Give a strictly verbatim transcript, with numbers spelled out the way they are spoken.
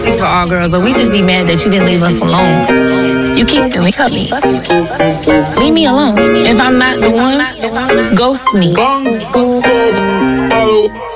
speak for all girls, but we just be mad that you didn't leave us alone. You keep me, cut me. Leave me alone. If I'm not the one, ghost me.